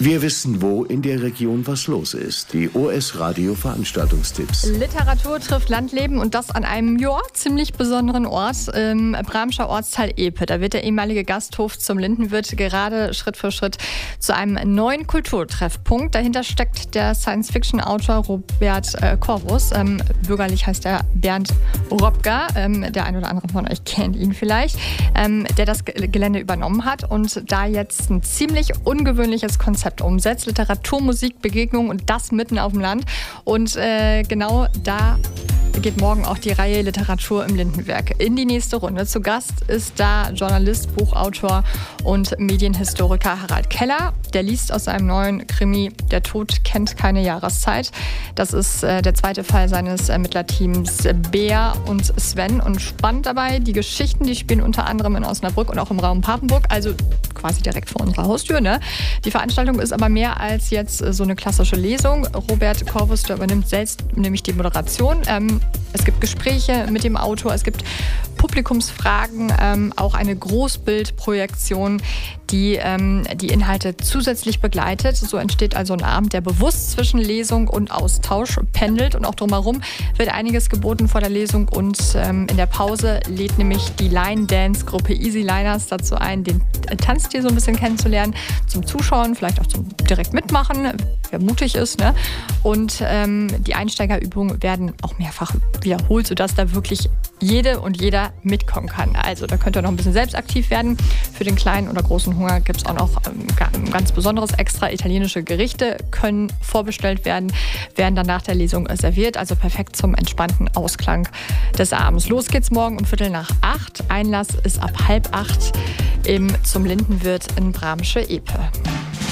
Wir wissen, wo in der Region was los ist. Die OS Radio Veranstaltungstipps. Literatur trifft Landleben und das an einem ziemlich besonderen Ort im Bramscher Ortsteil Epe. Da wird der ehemalige Gasthof zum Lindenwirt gerade Schritt für Schritt zu einem neuen Kulturtreffpunkt. Dahinter steckt der Science-Fiction-Autor Robert Corvus. Bürgerlich heißt er Bernd Robka. Der ein oder andere von euch kennt ihn vielleicht. Der das Gelände übernommen hat und da jetzt ein ziemlich ungewöhnliches Konzept umsetzt. Literatur, Musik, Begegnung und das mitten auf dem Land. Und genau da geht morgen auch die Reihe Literatur im Lindenwerk in die nächste Runde. Zu Gast ist da Journalist, Buchautor und Medienhistoriker Harald Keller. Der liest aus seinem neuen Krimi Der Tod kennt keine Jahreszeit. Das ist der zweite Fall seines Ermittlerteams Bea und Sven. Und spannend dabei, die Geschichten, die spielen unter anderem in Osnabrück und auch im Raum Papenburg, also quasi direkt vor unserer Haustür. Ne? Die Veranstaltung ist aber mehr als jetzt so eine klassische Lesung. Robert Corvus, der übernimmt selbst nämlich die Moderation. Es gibt Gespräche mit dem Autor, es gibt Publikumsfragen, auch eine Großbildprojektion, die die Inhalte zusätzlich begleitet. So entsteht also ein Abend, der bewusst zwischen Lesung und Austausch pendelt. Und auch drumherum wird einiges geboten vor der Lesung. Und in der Pause lädt nämlich die Line-Dance-Gruppe Easy Liners dazu ein, den Tanzstil so ein bisschen kennenzulernen, zum Zuschauen, vielleicht auch zum direkt mitmachen, wer mutig ist. Ne? Und die Einsteigerübungen werden auch mehrfach wiederholt, sodass da wirklich jede und jeder mitkommen kann. Also da könnt ihr noch ein bisschen selbst aktiv werden. Für den kleinen oder großen Hunger gibt es auch noch ein ganz besonderes extra. Italienische Gerichte können vorbestellt werden, werden dann nach der Lesung serviert. Also perfekt zum entspannten Ausklang des Abends. Los geht's morgen um 7:45. Einlass ist ab 7:30 zum Lindenwirt in Bramsche Epe.